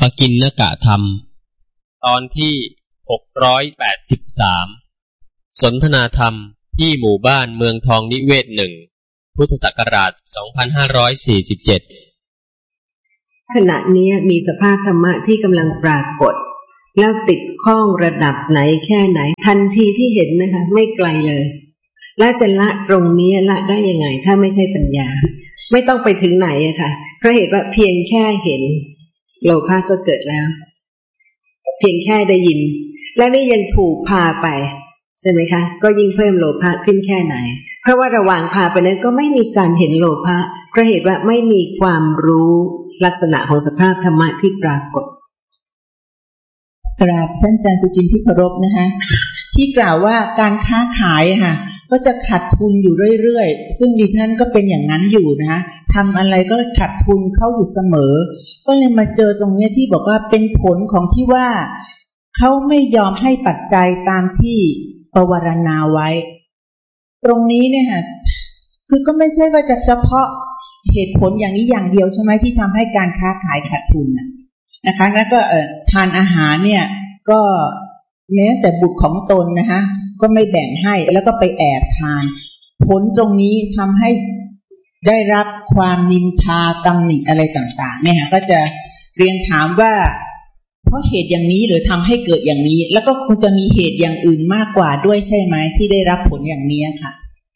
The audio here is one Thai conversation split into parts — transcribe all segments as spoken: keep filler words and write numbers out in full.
กิณณกะธรรมตอนที่หกร้อยแปดสิบสามสนทนาธรรมที่หมู่บ้านเมืองทองนิเวศหนึ่งพุทธศักราชสองพันห้าร้อยสี่สิบเจ็ดขณะนี้มีสภาพธรรมะที่กำลังปรากฏแล้วติดข้องระดับไหนแค่ไหนทันทีที่เห็นนะคะไม่ไกลเลยแล้วจะละตรงนี้ละได้ยังไงถ้าไม่ใช่ปัญญาไม่ต้องไปถึงไหนอะค่ะเพราะเหตุว่าเพียงแค่เห็นโลภะก็เกิดแล้วเพียงแค่ได้ยินและนี่ยังถูกพาไปใช่ไหมคะก็ยิ่งเพิ่มโลภะขึ้นแค่ไหนเพราะว่าระหว่างพาไปนั้นก็ไม่มีการเห็นโลภะเพราะเหตุว่าไม่มีความรู้ลักษณะของสภาพธรรมะที่ปรากฏกราบท่านอาจารย์สุจินต์ที่เคารพนะคะที่กล่าวว่าการค้าขายค่ะก็จะขาดทุนอยู่เรื่อยๆซึ่งดิฉันก็เป็นอย่างนั้นอยู่นะคะทำอะไรก็ขาดทุนเข้าอยู่เสมอก็เลยมาเจอตรงนี้ที่บอกว่าเป็นผลของที่ว่าเขาไม่ยอมให้ปัจจัยตามที่ประวารณาไว้ตรงนี้เนี่ยค่ะคือก็ไม่ใช่ว่าจะเฉพาะเหตุผลอย่างนี้อย่างเดียวใช่ไหมที่ทำให้การค้าขายขาดทุนนะคะแล้วก็เอ่อทานอาหารเนี่ยก็แม้แต่บุตรของตนนะคะก็ไม่แบ่งให้แล้วก็ไปแอบทานผลตรงนี้ทำให้ได้รับความนินทาตำหนิอะไรต่างๆเนี่ยค่ะก็จะเรียนถามว่าเพราะเหตุอย่างนี้หรือทำให้เกิดอย่างนี้แล้วก็คงจะมีเหตุอย่างอื่นมากกว่าด้วยใช่ไหมที่ได้รับผลอย่างนี้ค่ะ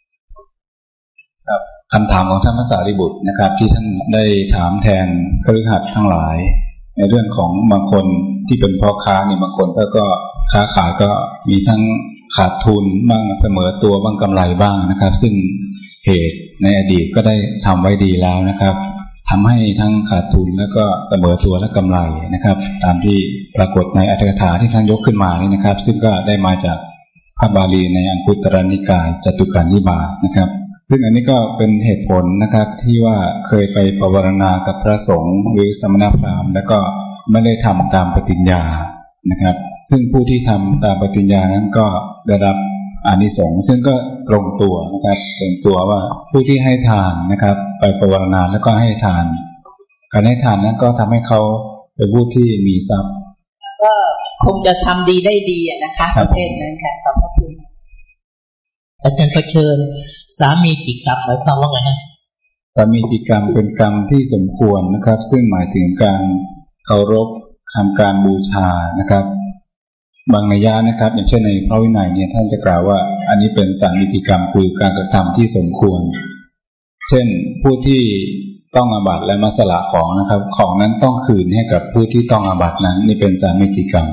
ครับคำถามของท่านพระสารีบุตรนะครับที่ท่านได้ถามแทนคฤหัสถ์ทั้งหลายในเรื่องของบางคนที่เป็นพ่อค้าเนี่ยบางคนก็ค้าขายก็มีทั้งขาดทุนบ้างเสมอตัวบ้างกำไรบ้างนะครับซึ่งเหตุในอดีตก็ได้ทำไว้ดีแล้วนะครับทำให้ทั้งขาดทุนแล้วก็เสมอตัวและกำไรนะครับตามที่ปรากฏในอรรถกถาที่ท่านยกขึ้นมานี่นะครับซึ่งก็ได้มาจากพระบาลีในอังคุตรนิกายจตุกานิบาตนะครับซึ่งอันนี้ก็เป็นเหตุผลนะครับที่ว่าเคยไปปวารณากับพระสงฆ์หรือสมณพราหมณ์แล้วก็ไม่ได้ทำตามปฏิญญานะครับซึ่งผู้ที่ทำตามปฏิญญานั้นก็ได้รับอานิสงส์ซึ่งก็ตรงตัวนะครับตรงตัวว่าผู้ที่ให้ทานนะครับไปปวารณาแล้วก็ให้ทานการให้ทานนั้นก็ทำให้เขาเป็นผู้ที่มีทรัพย์ก็คงจะทำดีได้ดีนะคะประเภทนั้นค่ะขอบพระคุณอาจารย์ประเชิญสามีจิกรรมหมายความว่าไงฮะสามีจิกรรมเป็นกรรมที่สมควรนะครับซึ่งหมายถึงการเคารพทำการบูชานะครับบางนัยยะนะครับอย่างเช่นในพระวินัยเนี่ยท่านจะกล่าวว่าอันนี้เป็นสามีจิกรรมคือการกระทำที่สมควรเช่นผู้ที่ต้องอาบัติและมาสละของนะครับของนั้นต้องคืนให้กับผู้ที่ต้องอาบัตินั้นนี่เป็นสามีจิกรรม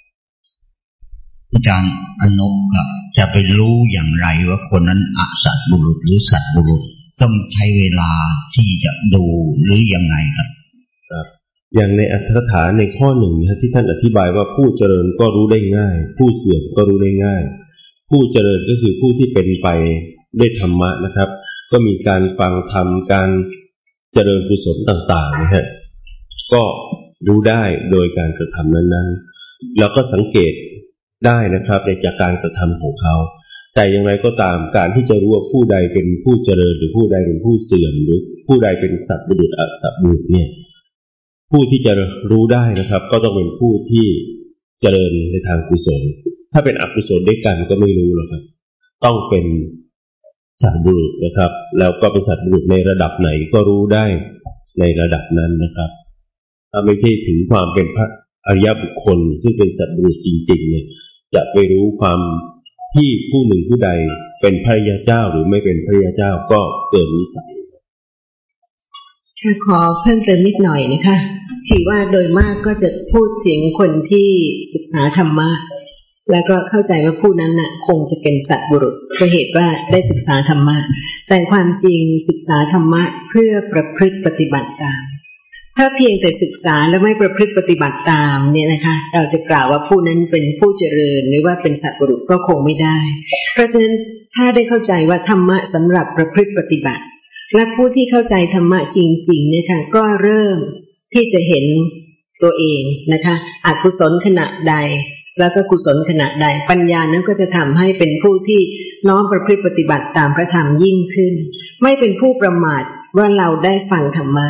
อาจารย์อนุครับจะไปรู้อย่างไรว่าคนนั้นอสัตบุรุษหรือสัตบุรุษต้องใช้เวลาที่จะดูหรือยังไงครับครับอย่างในอัตถกถาในข้อหนึ่งนะที่ท่านอธิบายว่าผู้เจริญก็รู้ได้ง่ายผู้เสื่อมก็รู้ได้ง่ายผู้เจริญก็คือผู้ที่เป็นไปด้วยธรรมะนะครับก็มีการฟังธรรมการเจริญกุศลต่างๆนะฮะก็รู้ได้โดยการกระทำนั้นๆแล้วก็สังเกตได้นะครับในจากการกระทำของเขาแต่อย่างไรก็ตามการที่จะรู้ว่าผู้ใดเป็นผู้เจริญหรือผู้ใดเป็นผู้เสื่อมหรือผู้ใดเป็นสัตบุรุษอสัตบุรุษเนี่ยผู้ที่จะรู้ได้นะครับก็ต้องเป็นผู้ที่เจริญในทางกุศลถ้าเป็นอกุศลด้วยกันก็ไม่รู้หรอกครับต้องเป็นสัตบุรุษนะครับแล้วก็เป็นสัตบุรุษในระดับไหนก็รู้ได้ในระดับนั้นนะครับถ้าไม่ใช่ถึงความเป็นพระอริยบุคคลซึ่งเป็นสัตบุรุษจริงๆเนี่ยจะไปรู้ความที่ผู้หนึ่งผู้ใดเป็นพระริยเจ้าหรือไม่เป็นพระริยเจ้าก็เกินวิสัยค่ะขอเพิ่มเติมนิดหน่อยนะคะที่ว่าโดยมากก็จะพูดถึงคนที่ศึกษาธรรมะแล้วก็เข้าใจว่าผู้นั้นน่ะคงจะเป็นสัตบุรุษเพราะเหตุว่าได้ศึกษาธรรมะแต่ความจริงศึกษาธรรมะเพื่อประพฤติปฏิบัติตามถ้าเพียงแต่ศึกษาแล้วไม่ประพฤติปฏิบัติตามเนี่ยนะคะเราจะกล่าวว่าผู้นั้นเป็นผู้เจริญหรือว่าเป็นสัตบุรุษก็คงไม่ได้เพราะฉะนั้นถ้าได้เข้าใจว่าธรรมะสำหรับประพฤติปฏิบัติและผู้ที่เข้าใจธรรมะจริงๆเนี่ยค่ะก็เริ่มที่จะเห็นตัวเองนะคะอกุศลขณะใดแล้วก็กุศลขณะใดปัญญานั้นก็จะทำให้เป็นผู้ที่น้อมประพฤติปฏิบัติตามพระธรรมยิ่งขึ้นไม่เป็นผู้ประมาทว่าเราได้ฟังธรรมะ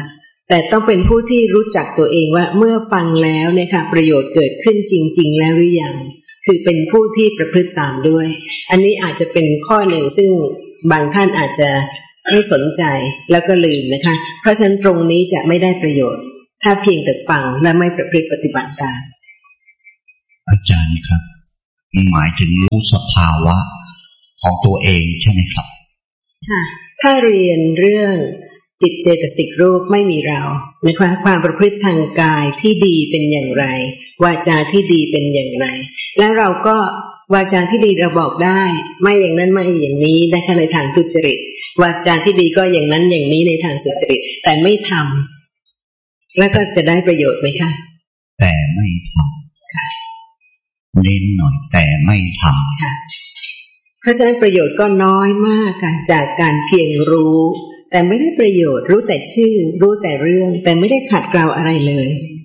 แต่ต้องเป็นผู้ที่รู้จักตัวเองว่าเมื่อฟังแล้วเนี่ยค่ะประโยชน์เกิดขึ้นจริงๆแล้วหรือยังคือเป็นผู้ที่ประพฤติตามด้วยอันนี้อาจจะเป็นข้อหนึ่งซึ่งบางท่านอาจจะไม่สนใจแล้วก็ลืมนะคะเพราะฉะนั้นตรงนี้จะไม่ได้ประโยชน์ถ้าเพียงแต่ฟังและไม่ประพฤติปฏิบัติตามอาจารย์ครับหมายถึงรู้สภาวะของตัวเองใช่ไหมครับค่ะถ้าเรียนเรื่องจิตเจตสิกรูปไม่มีเรานะคะความประพฤติทางกายที่ดีเป็นอย่างไรวาจาที่ดีเป็นอย่างไรแล้วเราก็วาจาที่ดีเราบอกได้ไม่อย่างนั้นไม่อย่างนี้นะคะในทางทุจริตวาจาที่ดีก็อย่างนั้นอย่างนี้ในทางสุจริตแต่ไม่ทำแล้วก็จะได้ประโยชน์ไหมคะแต่ไม่ทำเน้นหน่อยแต่ไม่ทำค่ะเพราะฉะนั้นประโยชน์ก็น้อยมากค่ะจากการเพียงรู้แต่ไม่ได้ประโยชน์รู้แต่ชื่อรู้แต่เรื่องแต่ไม่ได้ขัดเกลาอะไรเลย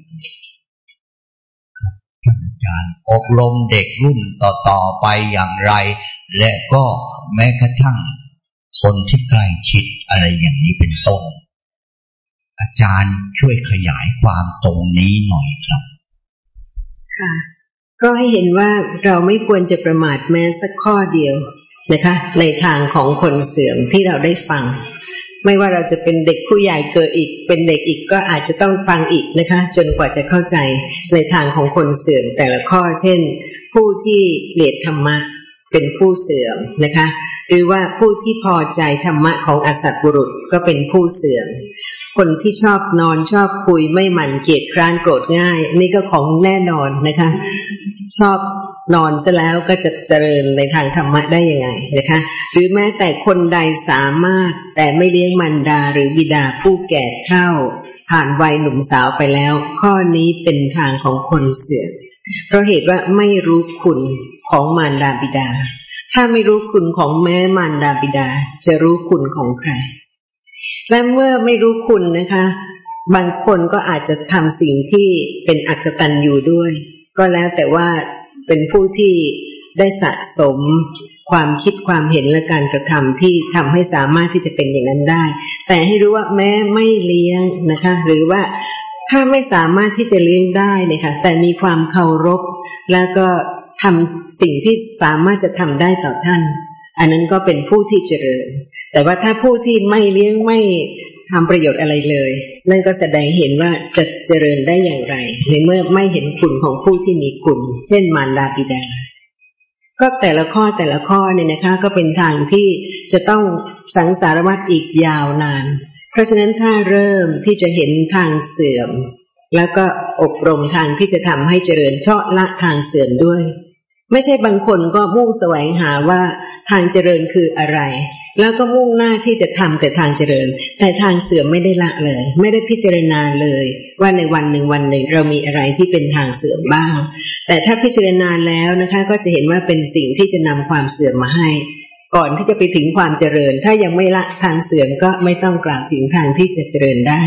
อาจารย์อบรมเด็กรุ่นต่อๆไปอย่างไรและก็แม้กระทั่งคนที่ใกล้ชิดอะไรอย่างนี้เป็นต้นอาจารย์ช่วยขยายความตรงนี้หน่อยครับค่ะก็ให้เห็นว่าเราไม่ควรจะประมาทแม้สักข้อเดียวนะคะในทางของคนเสื่อมที่เราได้ฟังไม่ว่าเราจะเป็นเด็กผู้ใหญ่เกิดอีกเป็นเด็กอีกก็อาจจะต้องฟังอีกนะคะจนกว่าจะเข้าใจในทางของคนเสื่อมแต่ละข้อเช่นผู้ที่เกลียดธรรมะเป็นผู้เสื่อมนะคะหรือว่าผู้ที่พอใจธรรมะของอสัตบุรุษก็เป็นผู้เสื่อมคนที่ชอบนอนชอบคุยไม่หมั่นเกียจคร้านโกรธง่ายนี่ก็ของแน่นอนนะคะชอบนอนซะแล้วก็จะเจริญในทางธรรมะได้ยังไงนะคะหรือแม้แต่คนใดสามารถแต่ไม่เลี้ยงมารดาหรือบิดาผู้แก่เฒ่าผ่านวัยหนุ่มสาวไปแล้วข้อนี้เป็นทางของคนเสื่อมเพราะเหตุว่าไม่รู้คุณของมารดาบิดาถ้าไม่รู้คุณของแม่มารดาบิดาจะรู้คุณของใครและเมื่อไม่รู้คุณนะคะบางคนก็อาจจะทำสิ่งที่เป็นอกตัญญูด้วยก็แล้วแต่ว่าเป็นผู้ที่ได้สะสมความคิดความเห็นและการกระทำที่ทำให้สามารถที่จะเป็นอย่างนั้นได้แต่ให้รู้ว่าแม้ไม่เลี้ยงนะคะหรือว่าถ้าไม่สามารถที่จะเลี้ยงได้เนี่ยค่ะแต่มีความเคารพแล้วก็ทำสิ่งที่สามารถจะทำได้ต่อท่านอันนั้นก็เป็นผู้ที่เจริญแต่ว่าถ้าผู้ที่ไม่เลี้ยงไม่ทำประโยชน์อะไรเลยนั่นก็แสดงเห็นว่าจะเจริญได้อย่างไรในเมื่อไม่เห็นคุณของผู้ที่มีคุณเช่นมารดาบิดาก็แต่ละข้อแต่ละข้อเนี่ยนะคะก็เป็นทางที่จะต้องสังสารวัฏอีกยาวนานเพราะฉะนั้นถ้าเริ่มที่จะเห็นทางเสื่อมแล้วก็อบรมทางที่จะทำให้เจริญเพราะละทางเสื่อมด้วยไม่ใช่บางคนก็มุ่งแสวงหาว่าทางเจริญคืออะไรแล้วก็มุ่งหน้าที่จะทำแต่ทางเจริญแต่ทางเสื่อมไม่ได้ละเลยไม่ได้พิจารณาเลยว่าในวันหนึ่งวันหนึ่งเรามีอะไรที่เป็นทางเสื่อมบ้างแต่ถ้าพิจารณาแล้วนะคะก็จะเห็นว่าเป็นสิ่งที่จะนำความเสื่อมมาให้ก่อนที่จะไปถึงความเจริญถ้ายังไม่ละทางเสื่อมก็ไม่ต้องกล่าวถึงทางที่จะเจริญได้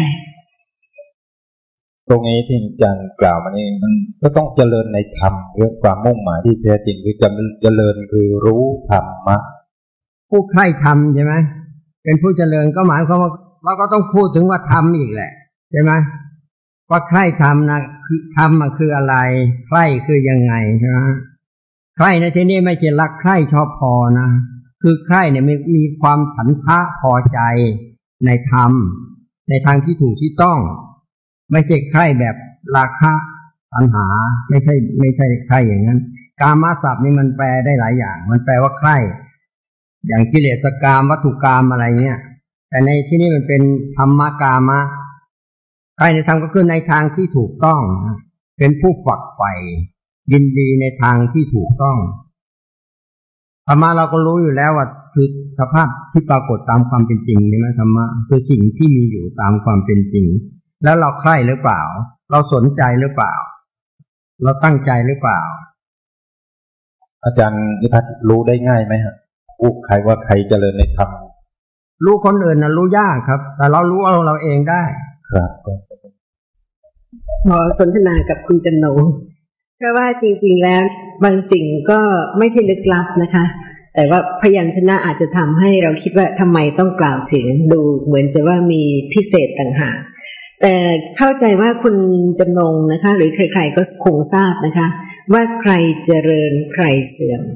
ตรงนี้ที่อาจารย์กล่าวมานี่มันก็ต้องเจริญในธรรมเรื่องความมุ่งหมายที่แท้จริงคือเจริญคือรู้ธรรมะผู้ใคร่ธรรมใช่ไหมเป็นผู้เจริญก็หมายความว่าเราก็ต้องพูดถึงว่าธรรมอีกแหละใช่ไหมว่าใคร่ธรรมนะคือธรรมมันคืออะไรใคร่คือยังไงใช่ไหมใคร่ในที่นี้ไม่ใช่รักใคร่ชอบพอนะคือใคร่เนี่ยมีมีความฉันทะพอใจในธรรมในทางที่ถูกที่ต้องไม่ใช่ใคร่แบบราคะตัณหาไม่ใช่ไม่ใช่ใคร่อย่างนั้นกามศัพท์นี่มันแปลได้หลายอย่างมันแปลว่าใคร่อย่างกิเลสกามวัตถุกามอะไรเงี้ยแต่ในที่นี้มันเป็นธรรมกามะใคร่ในธรรมก็คือในทางที่ถูกต้องเป็นผู้ฝักใฝ่ยินดีในทางที่ถูกต้องธรรมะเราก็รู้อยู่แล้วว่าคือสภาพที่ปรากฏตามความเป็นจริงใช่ไหมธรรมะคือสิ่งที่มีอยู่ตามความเป็นจริงแล้วเราใคร่หรือเปล่าเราสนใจหรือเปล่าเราตั้งใจหรือเปล่าอาจารย์นิพัฒน์รู้ได้ง่ายไหมฮะรู้ใครว่าใครเจริญในธรรมรู้คนอื่นนะรู้ยากครับแต่เรารู้เอาเราเองได้ครับขอสนทนากับคุณจันโนเพราะว่าจริงๆแล้วบางสิ่งก็ไม่ใช่ลึกลับนะคะแต่ว่าพยัญชนะอาจจะทำให้เราคิดว่าทำไมต้องกล่าวถึงดูเหมือนจะว่ามีพิเศษต่างหากแต่เข้าใจว่าคุณจำนงนะคะหรือใครๆก็คงทราบนะคะว่าใครเจริญใครเสื่อม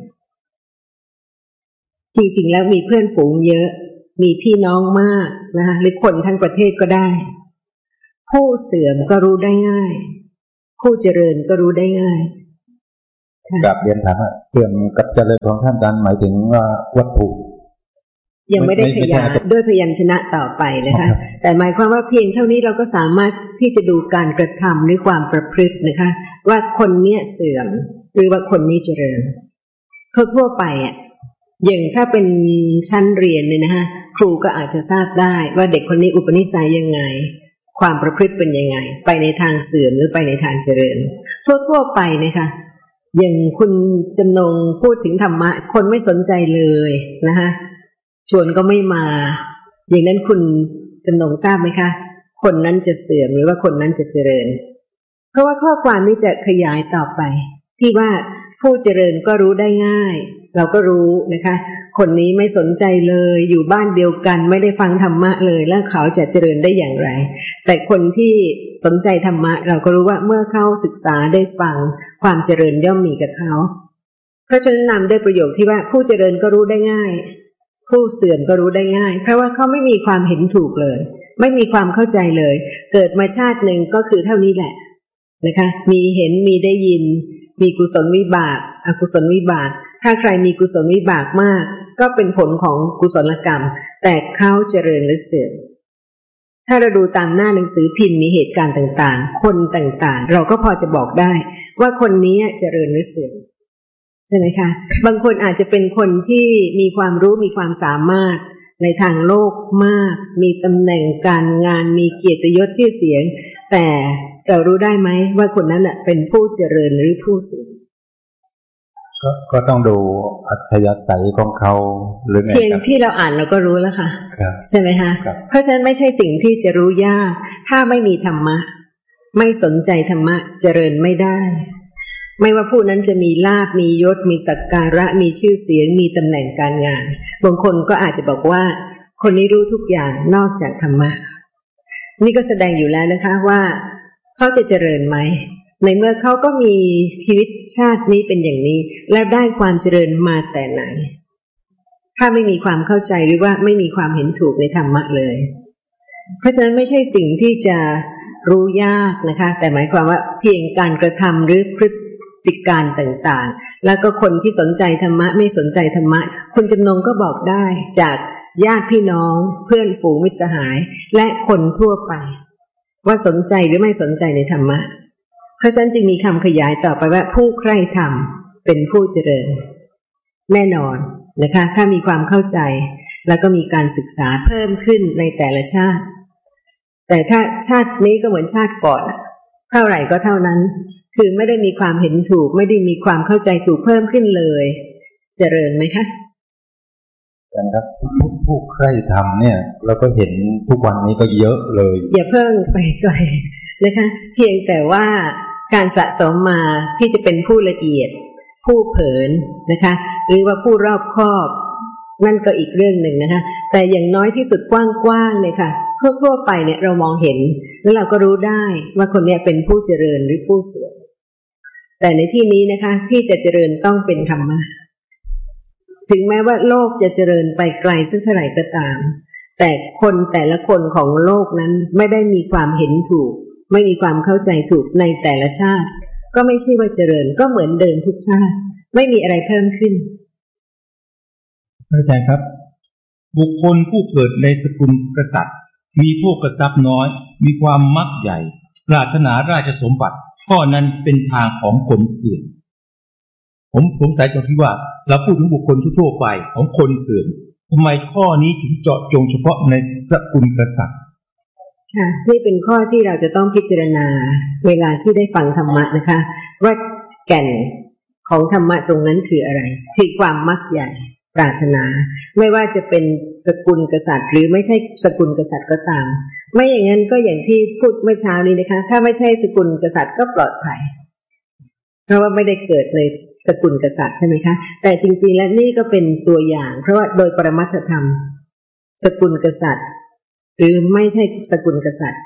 จริงๆแล้วมีเพื่อนฝูงเยอะมีพี่น้องมากนะคะหรือคนทั้งประเทศก็ได้ผู้เสื่อมก็รู้ได้ง่ายผู้เจริญก็รู้ได้ง่ายกับเรียนถามว่าเสื่อมกับเจริญของท่านอาจารย์หมายถึงว่าวัตถุยังไม่ได้ขยายด้วยพยัญชนะต่อไปนะคะแต่หมายความว่าเพียงเท่านี้เราก็สามารถที่จะดูการกระทำหรือความประพฤตินะคะว่าคนเนี้ยเสื่อมหรือว่าคนนี้เจริญทั่วๆไปอ่ะอย่างถ้าเป็นชั้นเรียนเนี่ยนะคะครูก็อาจจะทราบได้ว่าเด็กคนนี้อุปนิสัยยังไงความประพฤติเป็นยังไงไปในทางเสื่อมหรือไปในทางเจริญทั่วๆไปนะคะอย่างคุณจำนงพูดถึงธรรมะคนไม่สนใจเลยนะคะชวนก็ไม่มาอย่างนั้นคุณจำนงทราบไหมคะคนนั้นจะเสื่อมหรือว่าคนนั้นจะเจริญเพราะว่าข้อความนี้จะขยายต่อไปที่ว่าผู้เจริญก็รู้ได้ง่ายเราก็รู้นะคะคนนี้ไม่สนใจเลยอยู่บ้านเดียวกันไม่ได้ฟังธรรมะเลยแล้วเขาจะเจริญได้อย่างไรแต่คนที่สนใจธรรมะเราก็รู้ว่าเมื่อเขาศึกษาได้ฟังความเจริญย่อมมีกับเขาเพราะฉะนั้นนำได้ประโยคที่ว่าผู้เจริญก็รู้ได้ง่ายผู้เสื่อมก็รู้ได้ง่ายเพราะว่าเขาไม่มีความเห็นถูกเลยไม่มีความเข้าใจเลยเกิดมาชาติหนึ่งก็คือเท่านี้แหละนะคะมีเห็นมีได้ยินมีกุศลวิบากอกุศลวิบากถ้าใครมีกุศลวิบากมากก็เป็นผลของกุศลกรรมแต่เขาเจริญหรือเสื่อมถ้าเราดูตามหน้าหนังสือพิมพ์มีเหตุการณ์ต่างๆคนต่างๆเราก็พอจะบอกได้ว่าคนนี้เจริญหรือเสื่อมใช่ไหมคะบางคนอาจจะเป็นคนที่มีความรู้มีความสามารถในทางโลกมากมีตำแหน่งการงานมีเกียรติยศชื่อเสียงแต่เรารู้ได้ไหมว่าคนนั้นเป็นผู้เจริญหรือผู้เสื่อมก็ก็ต้องดูอัธยาศัยของเขาหรือไงครับเพียงที่เราอ่านเราก็รู้แล้วค่ะใช่ไหมคะเพราะฉะนั้นไม่ใช่สิ่งที่จะรู้ยากถ้าไม่มีธรรมะไม่สนใจธรรมะเจริญไม่ได้ไม่ว่าผู้นั้นจะมีลาภมียศมีสักการะมีชื่อเสียงมีตำแหน่งการงานบางคนก็อาจจะบอกว่าคนนี้รู้ทุกอย่างนอกจากธรรมะนี่ก็แสดงอยู่แล้วนะคะว่าเขาจะเจริญไหมในเมื่อเขาก็มีชีวิตชาตินี้เป็นอย่างนี้และได้ความเจริญมาแต่ไหนถ้าไม่มีความเข้าใจหรือว่าไม่มีความเห็นถูกในธรรมะเลยเพราะฉะนั้นไม่ใช่สิ่งที่จะรู้ยากนะคะแต่หมายความว่าเพียงการกระทำหรือพฤติการต่างๆแล้วก็คนที่สนใจธรรมะไม่สนใจธรรมะคุณจำนงก็บอกได้จากญาติพี่น้องเพื่อนฝูงมิตรสหายและคนทั่วไปว่าสนใจหรือไม่สนใจในธรรมะเพราะฉะนั้นจึงมีคำขยายต่อไปว่าผู้ใคร่ธรรมเป็นผู้เจริญแน่นอนนะคะถ้ามีความเข้าใจแล้วก็มีการศึกษาเพิ่มขึ้นในแต่ละชาติแต่ถ้าชาตินี้ก็เหมือนชาติก่อนเท่าไหร่ก็เท่านั้นคือไม่ได้มีความเห็นถูกไม่ได้มีความเข้าใจถูกเพิ่มขึ้นเลยเจริญไหมคะอาจารย์ครับผู้ใคร่ธรรมเนี่ยเราก็เห็นทุกวันนี้ก็เยอะเลยอย่าเพิ่งไปไกลนะคะเพียงแต่ว่าการสะสมมาที่จะเป็นผู้ละเอียดผู้เผลอนะคะหรือว่าผู้รอบคอบนั่นก็อีกเรื่องหนึ่งนะคะแต่อย่างน้อยที่สุดกว้างๆเนี่ยค่ะทั่วๆไปเนี่ยเรามองเห็นแล้วเราก็รู้ได้ว่าคนนี้เป็นผู้เจริญหรือผู้เสื่อมแต่ในที่นี้นะคะที่จะเจริญต้องเป็นธรรมะถึงแม้ว่าโลกจะเจริญไปไกลสักเท่าไหร่ก็ตามแต่คนแต่ละคนของโลกนั้นไม่ได้มีความเห็นถูกไม่มีความเข้าใจถูกในแต่ละชาติก็ไม่ใช่ว่าเจริญก็เหมือนเดิมทุกชาติไม่มีอะไรเพิ่มขึ้นอาจารย์ครับบุคคลผู้เกิดในสกุลกษัตริย์มีโภคทรัพย์น้อยมีความมักใหญ่ปรารถนาราชสมบัติข้อนั้นเป็นทางของคนเสื่อมผมสงสัยตรงที่ว่าเราพูดถึงบุคคลทั่วไปของคนเสื่อมทำไมข้อนี้ถึงเจาะจงเฉพาะในสกุลกษัตริย์ค่ะนี่เป็นข้อที่เราจะต้องพิจารณาเวลาที่ได้ฟังธรรมะนะคะว่าแก่นของธรรมะตรงนั้นคืออะไรคือความมักใหญ่ปรารถนาไม่ว่าจะเป็นสกุลกษัตริย์หรือไม่ใช่สกุลกษัตริย์ก็ตามไม่อย่างนั้นก็อย่างที่พูดเมื่อเช้านี้นะคะถ้าไม่ใช่สกุลกษัตริย์ก็ปลอดภัยเพราะว่าไม่ได้เกิดในสกุลกษัตริย์ใช่ไหมคะแต่จริงๆแล้วนี่ก็เป็นตัวอย่างเพราะว่าโดยปรมัตถธรรมสกุลกษัตริย์หรือไม่ใช่สกุลกษัตริย์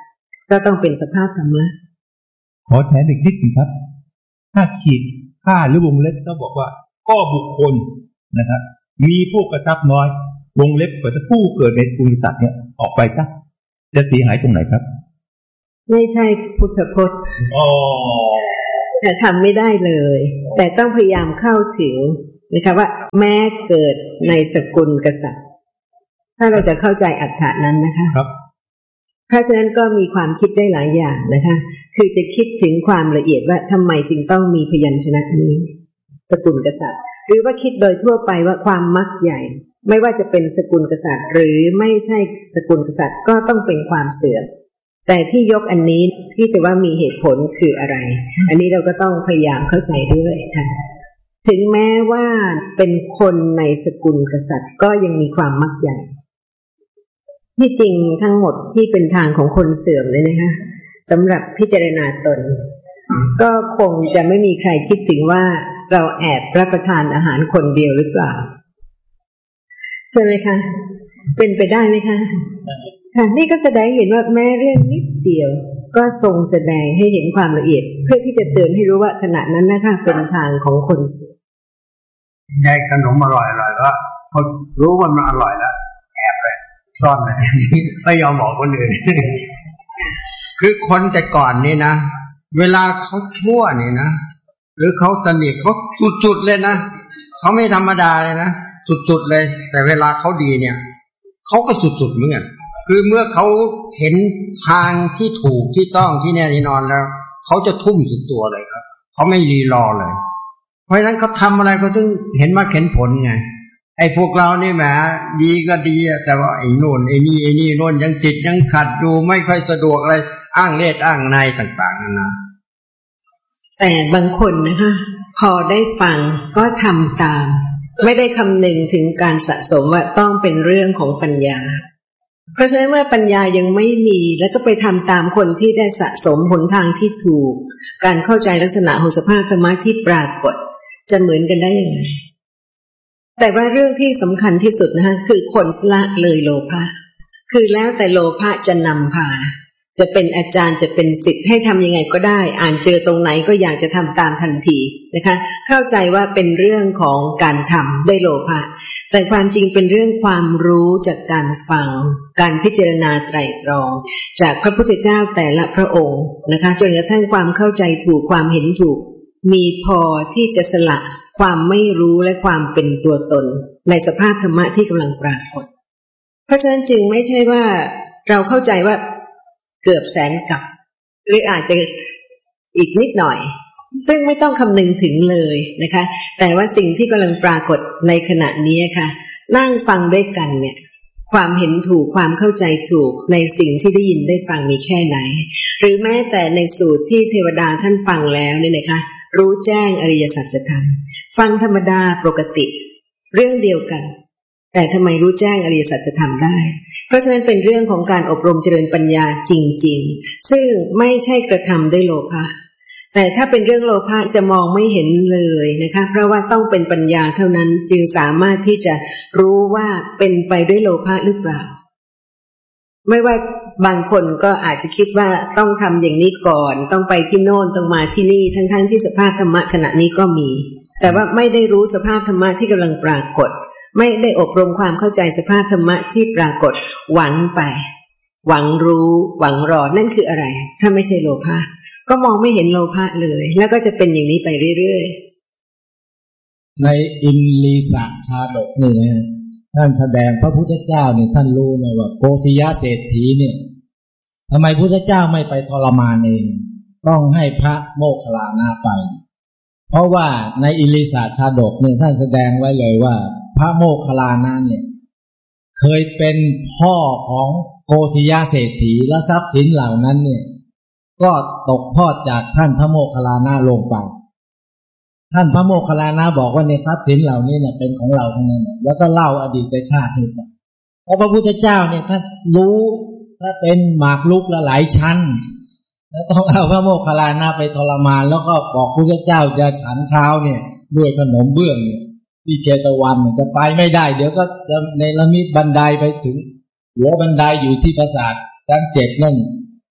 ก็ต้องเป็นสภาพธรรมะขอแถมอีกนิดนึงครับถ้าขีดค่าหรือวงเล็บก็บอกว่าก็บุคคลนะครับมีพวกกระทรัพย์น้อยวงเล็บก็จะผู้เกิดในกรุงสัตว์เนี่ยออกไปซะจะเสียหายตรงไหนครับไม่ใช่พุทธพจน์อ๋อแต่ทำไม่ได้เลยแต่ต้องพยายามเข้าถึงนะคะว่าแม้เกิดในสกุลกษัตริย์ถ้าเราจะเข้าใจอรรถะนั้นนะคะครับเพราะฉะนั้นก็มีความคิดได้หลายอย่างนะคะคือจะคิดถึงความละเอียดว่าทำไมจึงต้องมีพยัญชนะนี้สกุลกษัตริย์หรือว่าคิดโดยทั่วไปว่าความมักใหญ่ไม่ว่าจะเป็นสกุลกษัตริย์หรือไม่ใช่สกุลกษัตริย์ก็ต้องเป็นความเสื่อมแต่ที่ยกอันนี้ที่จะว่ามีเหตุผลคืออะไรอันนี้เราก็ต้องพยายามเข้าใจด้วยค่ะถึงแม้ว่าเป็นคนในสกุลกษัตริย์ก็ยังมีความมักใหญ่ที่จริงทั้งหมดที่เป็นทางของคนเสื่อมเลยนะคะสำหรับพิจารณาตนก็คงจะไม่มีใครคิดถึงว่าเราแอบรับประทานอาหารคนเดียวหรือเปล่าใช่ไหมคะเป็นไปได้ไหมคะค่ะนี่ก็แสดงเห็นว่าแม้เรื่องนิดเดียวก็ทรงแสดงให้เห็นความละเอียดเพื่อที่จะเตือนให้รู้ว่าขณะนั้นนะคะเป็นทางของคนได้ขนมอร่อยอร่อยก็พอรู้ว่ามันอร่อยแล้วแอบเลยซ่อนเลยไม่ยอมบอกคนอื่นคือคนแต่ก่อนนี่นะเวลาเขาชั่วนี่นะหรือเขาสนิทเขาสุดๆเลยนะเขาไม่ธรรมดาเลยนะสุดๆเลยแต่เวลาเขาดีเนี่ยเขาก็สุดๆเหมือนกันคือเมื่อเขาเห็นทางที่ถูกที่ต้องที่แน่ที่นอนแล้วเขาจะทุ่มสุดตัวเลยครับเขาไม่รีรอเลยเพราะฉะนั้นเขาทำอะไรก็ต้องเห็นมาเห็นผลไงไอ้พวกเรานี่แหมดีก็ดีแต่ว่าไอ้โน่นไอ้นี่ไอ้นี่โน่นยังติดยังขัดอยู่ไม่ค่อยสะดวกอะไรอ้างเลสอ้างในต่างๆนั่นนะแต่บางคนนะคะพอได้ฟังก็ทำตามไม่ได้คำนึงถึงการสะสมว่าต้องเป็นเรื่องของปัญญาเพราะฉะนั้นเมื่อปัญญายังไม่มีแล้วก็ไปทำตามคนที่ได้สะสมหนทางที่ถูกการเข้าใจลักษณะของสภาพธรรมะที่ปรากฏจะเหมือนกันได้ยังไงแต่ว่าเรื่องที่สำคัญที่สุดนะคะคือคนละเลยโลภะคือแล้วแต่โลภะจะนำพาจะเป็นอาจารย์จะเป็นศิษย์ให้ทำยังไงก็ได้อ่านเจอตรงไหนก็อยากจะทำตามทันทีนะคะเข้าใจว่าเป็นเรื่องของการทำด้วยโลภะแต่ความจริงเป็นเรื่องความรู้จากการฟังการพิจารณาไตร่ตรองจากพระพุทธเจ้าแต่ละพระองค์นะคะจนกระทั่งความเข้าใจถูกความเห็นถูกมีพอที่จะสละความไม่รู้และความเป็นตัวตนในสภาพธรรมะที่กำลังปรากฏเพราะฉะนั้นจึงไม่ใช่ว่าเราเข้าใจว่าเกือบแสนกับหรืออาจจะอีกนิดหน่อยซึ่งไม่ต้องคำนึงถึงเลยนะคะแต่ว่าสิ่งที่กำลังปรากฏในขณะนี้ค่ะนั่งฟังด้วยกันเนี่ยความเห็นถูกความเข้าใจถูกในสิ่งที่ได้ยินได้ฟังมีแค่ไหนหรือแม้แต่ในสูตรที่เทวดาท่านฟังแล้วเนี่ยนะคะรู้แจ้งอริยสัจธรรมฟังธรรมดาปกติเรื่องเดียวกันแต่ทำไมรู้แจ้งอริยสัจธรรมได้เพราะฉะนั้นเป็นเรื่องของการอบรมเจริญปัญญาจริงๆซึ่งไม่ใช่กระทำด้วยโลภะแต่ถ้าเป็นเรื่องโลภะจะมองไม่เห็นเลยนะคะเพราะว่าต้องเป็นปัญญาเท่านั้นจึงสามารถที่จะรู้ว่าเป็นไปด้วยโลภะหรือเปล่าไม่ว่าบางคนก็อาจจะคิดว่าต้องทำอย่างนี้ก่อนต้องไปที่โน่นต้องมาที่นี่ทั้งๆที่สภาพธรรมะขณะนี้ก็มีแต่ว่าไม่ได้รู้สภาพธรรมะที่กำลังปรากฏไม่ได้อบรมความเข้าใจสภาพธรรมะที่ปรากฏหวังไปหวังรู้หวังรอนั่นคืออะไรถ้าไม่ใช่โลภะก็มองไม่เห็นโลภะเลยแล้วก็จะเป็นอย่างนี้ไปเรื่อยๆในอินลีสะชาดกนี่นะท่านแสดงพระพุทธเจ้าเนี่ยท่านรู้เลยว่าโกศิยะเศรษฐีเนี่ยทำไมพุทธเจ้าไม่ไปทรมานเองต้องให้พระโมคคัลลานะไปเพราะว่าในอินลีสะชาดกเนี่ยท่านแสดงไว้เลยว่าพระโมคคัลลานะเนี่ยเคยเป็นพ่อของโกศิยะเศรษฐีและทรัพย์สินเหล่านั้นเนี่ยก็ตกทอดจากท่านพระโมคคัลลานะลงไปท่านพระโมคคัลลานะบอกว่าในทรัพย์สินเหล่านี้เนี่ยเป็นของเราทั้งนั้นแล้วก็เล่าอดีตชาติให้ฟังเพราะพระพุทธเจ้าเนี่ยท่านรู้ถ้าเป็นหมากรุกละหลายชั้นแล้วต้องเอาพระโมคคัลลานะไปทรมานแล้วก็บอกพระพุทธเจ้าจะฉันเช้าเนี่ยด้วยขนมเบื้องเนี่ยที่เชตวันจะไปไม่ได้เดี๋ยวก็จะในละมิดบันไดไปถึงหัวบันไดอยู่ที่ปราสาทชั้นเจ็ดนั่น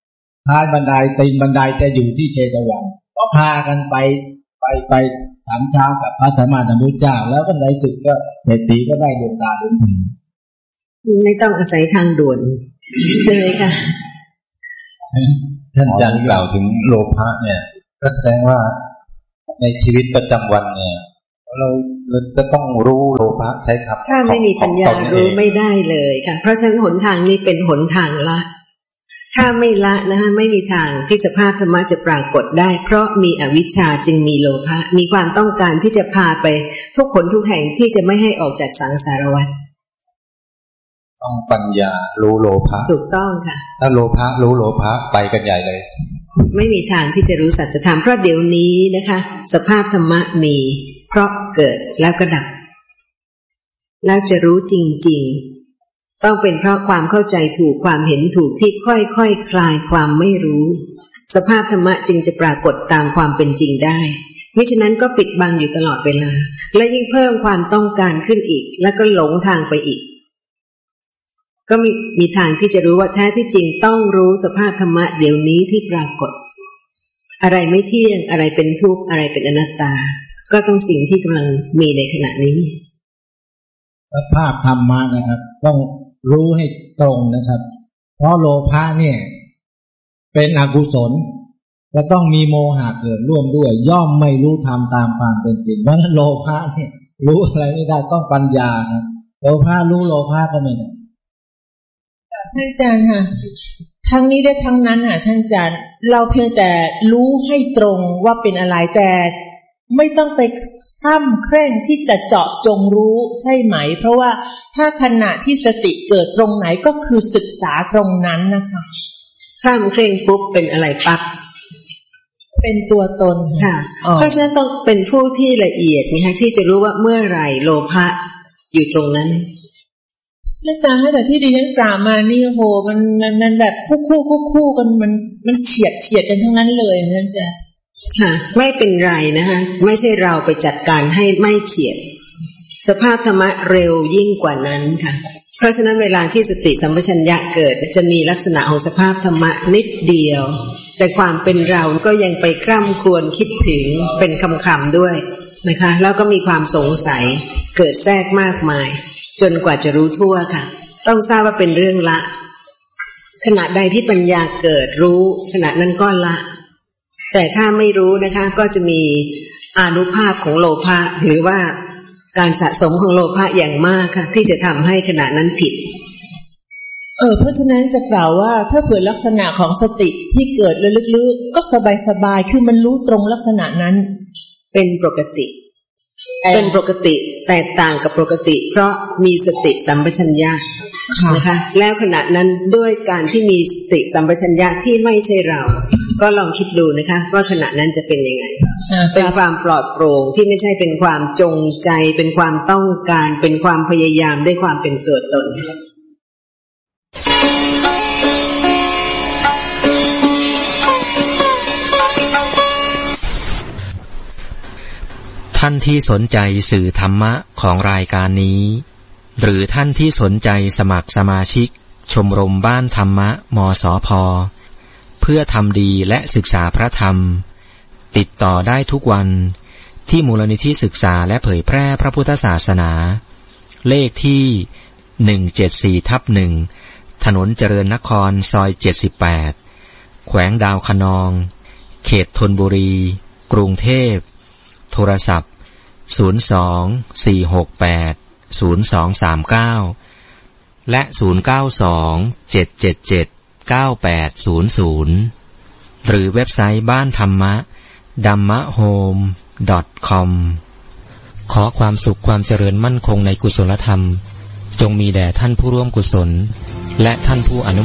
ท้ายบันไดตีนบันไดจะอยู่ที่เชตวันก็พากันไปไปไปฉันเช้ากับพระสัมมาสัมพุทธเจ้าแล้วก็ในสุดก็เศรษฐีก็ได้ดวงตาดวงตาไม่ต้องอาศัยทางด่วนใช่ไหมคะท่านอาจารย์กล่าวถึงโลภะเนี่ยก็แสดงว่าในชีวิตประจำวันเนี่ยเราเราจะต้องรู้โลภะใช่ครับถ้าไม่มีปัญญารู้ไม่ได้เลยค่ะเพราะฉะนั้นหนทางนี้เป็นหนทางละถ้าไม่ละนะคะไม่มีทางที่สภาพธรรมะจะปรากฏได้เพราะมีอวิชชาจึงมีโลภะมีความต้องการที่จะพาไปทุกคนทุกแห่งที่จะไม่ให้ออกจากสังสารวัฏต้องปัญญารู้โลภะถูกต้องค่ะถ้าโลภะรู้โลภะไปกันใหญ่เลยไม่มีทางที่จะรู้สัจธรรมเพราะเดี๋ยวนี้นะคะสภาพธรรมะมีเพราะเกิดแล้วก็ดับแล้วจะรู้จริงๆต้องเป็นเพราะความเข้าใจถูกความเห็นถูกที่ค่อยๆ ค, คลายความไม่รู้สภาพธรรมะจึงจะปรากฏตามความเป็นจริงได้มิฉะนั้นก็ปิดบังอยู่ตลอดเวลาและยิ่งเพิ่มความต้องการขึ้นอีกแล้วก็หลงทางไปอีกก็มีมีทางที่จะรู้ว่าแท้ที่จริงต้องรู้สภาพธรรมะเดี๋ยวนี้ที่ปรากฏอะไรไม่เที่ยงอะไรเป็นทุกข์อะไรเป็นอนัตตาก็ต้องสิ่งที่กำลังมีในขณะนี้สภาพธรรมะนะครับต้องรู้ให้ตรงนะครับเพราะโลภะเนี่ยเป็นอกุศลจะต้องมีโมหะเกิดร่วมด้วยย่อมไม่รู้ธรรมตามความเป็นจริงเพราะฉะนั้นโลภะเนี่ยรู้อะไรไม่ได้ต้องปัญญาครับโลภะรู้โลภะก็ไม่ได้ท่านอาจารย์ค่ะทั้งนี้ได้ทั้งนั้นค่ะท่านอาจารย์เราเพียงแต่รู้ให้ตรงว่าเป็นอะไรแต่ไม่ต้องไปข้ามเคร่งที่จะเจาะจงรู้ใช่ไหมเพราะว่าถ้าขณะที่สติเกิดตรงไหนก็คือศึกษาตรงนั้นนะคะข้ามเคร่งปุ๊บเป็นอะไรปั๊บเป็นตัวตนค่ะเพราะฉะนั้นต้องเป็นผู้ที่ละเอียดนะคะที่จะรู้ว่าเมื่อไหร่โลภะอยู่ตรงนั้นอาจารย์แต่ที่ดิฉันกล่าวมานี่โหมันมันแบบคู่คู่คู่คู่กันมันมันเฉียดเฉียดกันทั้งนั้นเลยนะอาจารย์ค่ะไม่เป็นไรนะคะไม่ใช่เราไปจัดการให้ไม่เฉียดสภาพธรรมะเร็วยิ่งกว่านั้นค่ะเพราะฉะนั้นเวลาที่สติสัมปชัญญะเกิดจะมีลักษณะของสภาพธรรมะนิดเดียวแต่ความเป็นเราก็ยังไปคร่ำครวญคิดถึงเป็นคำๆด้วยนะคะแล้วก็มีความสงสัยเกิดแทรกมากมายจนกว่าจะรู้ทั่วค่ะต้องทราบว่าเป็นเรื่องละขณะใดที่ปัญญาเกิดรู้ขณะนั้นก็ละแต่ถ้าไม่รู้นะคะก็จะมีอานุภาพของโลภะหรือว่าการสะสมของโลภะอย่างมากค่ะที่จะทำให้ขณะนั้นผิดเออเพราะฉะนั้นจะกล่าวว่าถ้าเผื่อลักษณะของสติที่เกิดและลึกๆก็สบายๆคือมันรู้ตรงลักษณะนั้นเป็นปกติเป็นปกติแตกต่างกับปกติเพราะมีสติสัมปชัญญะนะคะแล้วขณะนั้นด้วยการที่มีสติสัมปชัญญะที่ไม่ใช่เราก็ลองคิดดูนะคะว่าขณะนั้นจะเป็นยังไงเป็นความปลอดโปร่งที่ไม่ใช่เป็นความจงใจเป็นความต้องการเป็นความพยายามด้วยความเป็นเกิดตนท่านที่สนใจสื่อธรรมะของรายการนี้หรือท่านที่สนใจสมัครสมาชิกชมรมบ้านธรรมะมสพ.เพื่อทำดีและศึกษาพระธรรมติดต่อได้ทุกวันที่มูลนิธิศึกษาและเผยแพร่พระพุทธศาสนาเลขที่หนึ่งเจ็ดสี่ทับหนึ่งถนนเจริญนครซอยเจ็ดสิบแปดแขวงดาวคะนองเขตธนบุรีกรุงเทพโทรศัพท์ศูนย์ สอง สี่ หก แปด ศูนย์ สอง สาม เก้าและศูนย์ เก้า สอง เจ็ด เจ็ด เจ็ด เก้า แปด ศูนย์ ศูนย์หรือเว็บไซต์บ้านธรรมะ ดัมมะโฮม ดอท คอม ขอความสุขความเจริญมั่นคงในกุศลธรรมจงมีแด่ท่านผู้ร่วมกุศลและท่านผู้อนุ